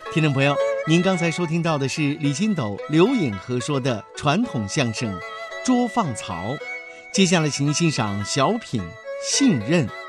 听众朋友，您刚才收听到的是李金斗、刘颖和说的传统相声《捉放曹》，接下来请您欣赏小品《信任》。